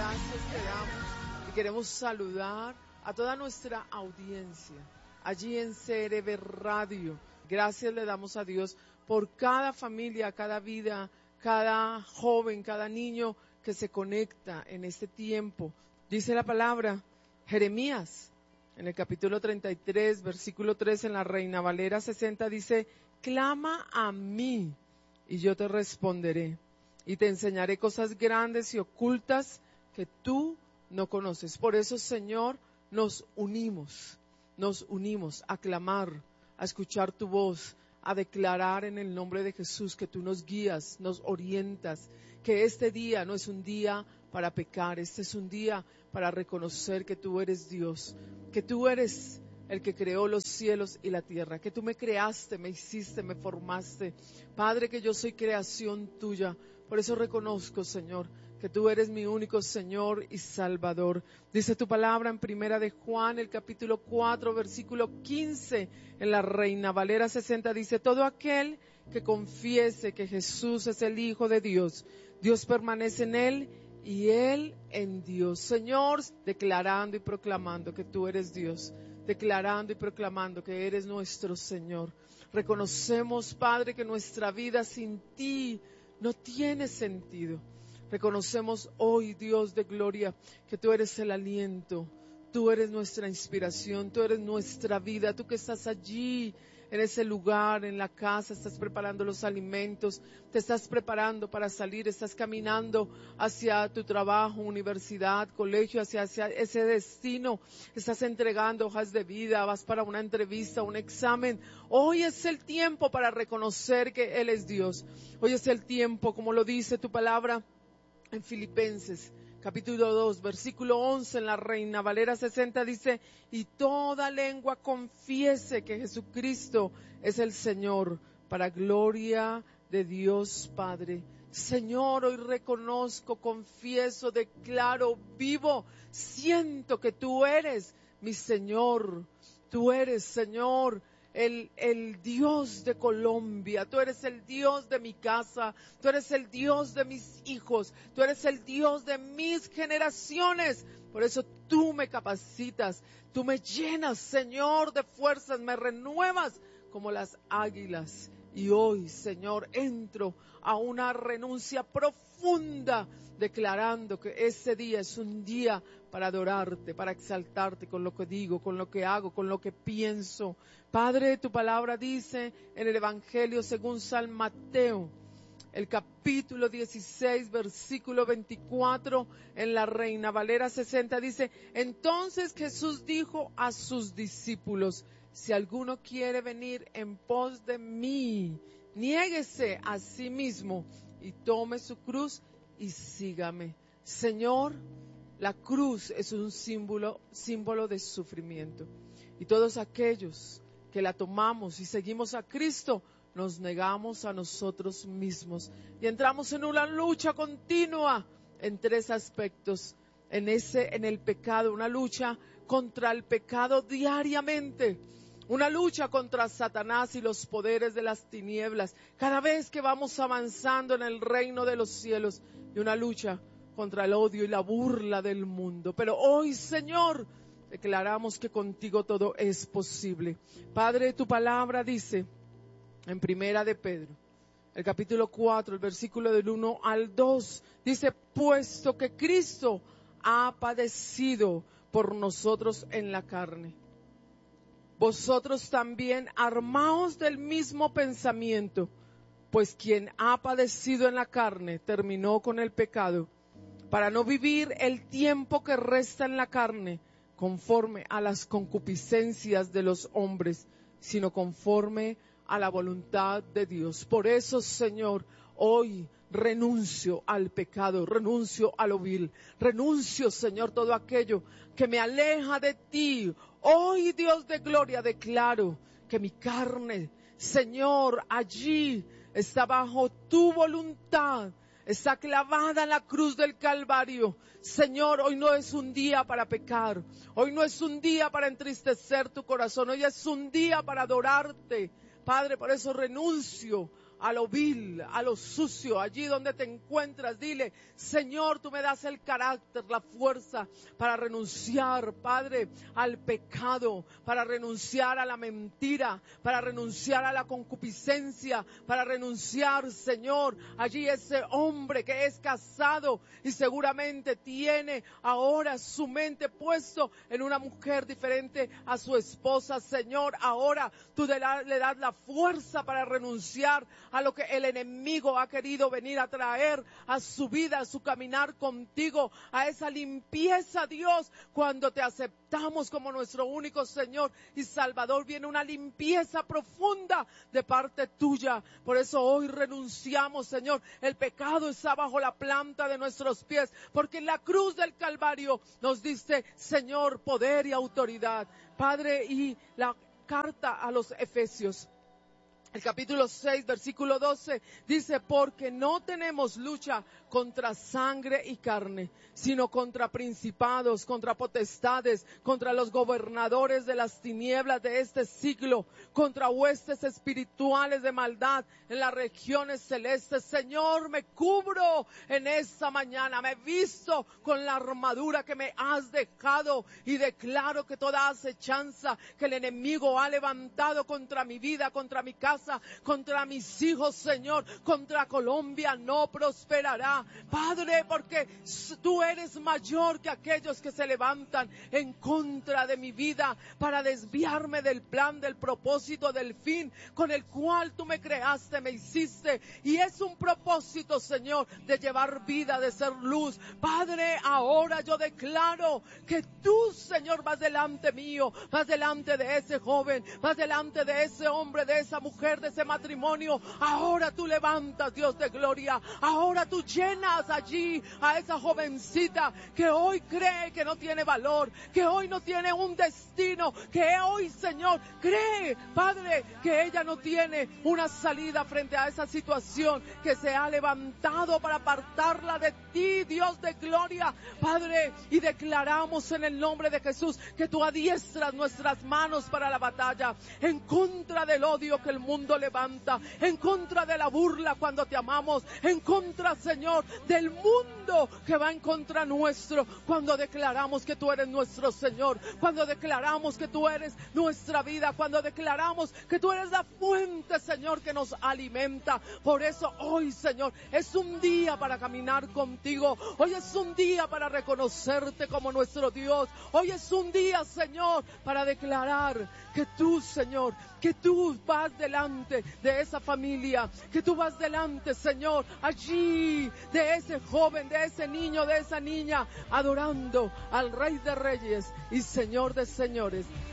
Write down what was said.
gracias te damos y queremos saludar a toda nuestra audiencia allí en CRB Radio. Gracias le damos a Dios por cada familia, cada vida, cada joven, cada niño que se conecta en este tiempo. Dice la palabra, Jeremías, en el capítulo 33, versículo 3, en la Reina Valera 60, dice, clama a mí y yo te responderé y te enseñaré cosas grandes y ocultas que tú no conoces. Por eso, Señor, nos unimos a clamar, a escuchar tu voz, a declarar en el nombre de Jesús que tú nos guías, nos orientas, que este día no es un día para pecar, este es un día para reconocer que tú eres Dios, que tú eres el que creó los cielos y la tierra, que tú me creaste, me hiciste, me formaste. Padre, que yo soy creación tuya. Por eso reconozco, Señor, que tú eres mi único Señor y Salvador. Dice tu palabra en Primera de Juan, el capítulo 4, versículo 15, en la Reina Valera 60, dice, todo aquel que confiese que Jesús es el Hijo de Dios, Dios permanece en él y él en Dios. Señor, declarando y proclamando que tú eres Dios, declarando y proclamando que eres nuestro Señor. Reconocemos, Padre, que nuestra vida sin ti no tiene sentido. Reconocemos hoy, Dios de gloria, que tú eres el aliento, tú eres nuestra inspiración, tú eres nuestra vida, tú que estás allí, en ese lugar, en la casa, estás preparando los alimentos, te estás preparando para salir, estás caminando hacia tu trabajo, universidad, colegio, hacia ese destino, estás entregando hojas de vida, vas para una entrevista, un examen. Hoy es el tiempo para reconocer que Él es Dios. Hoy es el tiempo, como lo dice tu palabra, en Filipenses, capítulo 2, versículo 11, en la Reina Valera 60 dice, y toda lengua confiese que Jesucristo es el Señor, para gloria de Dios Padre. Señor, hoy reconozco, confieso, declaro, vivo, siento que tú eres mi Señor, tú eres, Señor, el Dios de Colombia, tú eres el Dios de mi casa, tú eres el Dios de mis hijos, tú eres el Dios de mis generaciones. Por eso tú me capacitas, tú me llenas, Señor, de fuerzas, me renuevas como las águilas. Y hoy, Señor, entro a una renuncia profunda, declarando que ese día es un día para adorarte, para exaltarte con lo que digo, con lo que hago, con lo que pienso. Padre, tu palabra dice en el Evangelio según San Mateo, el capítulo 16, versículo 24, en la Reina Valera 60, dice, entonces Jesús dijo a sus discípulos, si alguno quiere venir en pos de mí, niéguese a sí mismo y tome su cruz y sígame. Señor, la cruz es un símbolo de sufrimiento. Y todos aquellos que la tomamos y seguimos a Cristo, nos negamos a nosotros mismos y entramos en una lucha continua en tres aspectos. En el pecado, una lucha contra el pecado diariamente, una lucha contra Satanás y los poderes de las tinieblas, cada vez que vamos avanzando en el reino de los cielos, y una lucha contra el odio y la burla del mundo. Pero hoy, Señor, declaramos que contigo todo es posible. Padre, tu palabra dice en Primera de Pedro, el capítulo 4, el versículo del 1 al 2, dice, puesto que Cristo ha padecido por nosotros en la carne, vosotros también armaos del mismo pensamiento, pues quien ha padecido en la carne terminó con el pecado, para no vivir el tiempo que resta en la carne conforme a las concupiscencias de los hombres, sino conforme a la voluntad de Dios. Por eso, Señor, hoy renuncio al pecado, renuncio a lo vil, renuncio, Señor, todo aquello que me aleja de ti. Hoy, Dios de gloria, declaro que mi carne, Señor, allí está bajo tu voluntad, está clavada en la cruz del Calvario. Señor, hoy no es un día para pecar, hoy no es un día para entristecer tu corazón, hoy es un día para adorarte. Padre, por eso renuncio a lo vil, a lo sucio, allí donde te encuentras. Dile, Señor, tú me das el carácter, la fuerza para renunciar, Padre, al pecado, para renunciar a la mentira, para renunciar a la concupiscencia, para renunciar, Señor, allí ese hombre que es casado y seguramente tiene ahora su mente puesto en una mujer diferente a su esposa. Señor, ahora tú le das la fuerza para renunciar a lo que el enemigo ha querido venir a traer a su vida, a su caminar contigo, a esa limpieza, Dios. Cuando te aceptamos como nuestro único Señor y Salvador, viene una limpieza profunda de parte tuya. Por eso hoy renunciamos, Señor. El pecado está bajo la planta de nuestros pies, porque en la cruz del Calvario nos diste, Señor, poder y autoridad. Padre, y la carta a los Efesios, el capítulo 6, versículo 12, dice, porque no tenemos lucha contra sangre y carne, sino contra principados, contra potestades, contra los gobernadores de las tinieblas de este siglo, contra huestes espirituales de maldad en las regiones celestes. Señor, me cubro en esta mañana, me visto con la armadura que me has dejado y declaro que toda acechanza que el enemigo ha levantado contra mi vida, contra mi casa, contra mis hijos, Señor, contra Colombia, no prosperará. Padre, porque tú eres mayor que aquellos que se levantan en contra de mi vida para desviarme del plan, del propósito, del fin con el cual tú me creaste, me hiciste. Y es un propósito, Señor, de llevar vida, de ser luz. Padre, ahora yo declaro que tú, Señor, vas delante mío, vas delante de ese joven, vas delante de ese hombre, de esa mujer, de ese matrimonio. Ahora tú levantas, Dios de gloria. Ahora tú llenas allí a esa jovencita que hoy cree que no tiene valor, que hoy no tiene un destino, que hoy, Señor, cree, Padre, que ella no tiene una salida frente a esa situación que se ha levantado para apartarla de ti, Dios de gloria, Padre. Y declaramos en el nombre de Jesús que tú adiestras nuestras manos para la batalla, en contra del odio que el mundo levanta, en contra de la burla cuando te amamos, en contra, Señor, del mundo que va en contra nuestro, cuando declaramos que tú eres nuestro Señor, cuando declaramos que tú eres nuestra vida, cuando declaramos que tú eres la fuente, Señor, que nos alimenta. Por eso hoy, Señor, es un día para caminar contigo. Hoy es un día para reconocerte como nuestro Dios. Hoy es un día, Señor, para declarar que tú, Señor, que tú vas delante de esa familia, que tú vas delante, Señor, allí de ese joven, de ese niño, de esa niña, adorando al Rey de Reyes y Señor de Señores.